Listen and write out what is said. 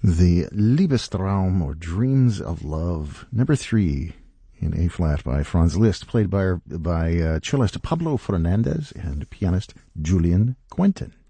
The Liebestraum, or Dreams of Love, number 3 in A-flat by Franz Liszt, played by cellist Pablo Fernandez and pianist Julian Quentin.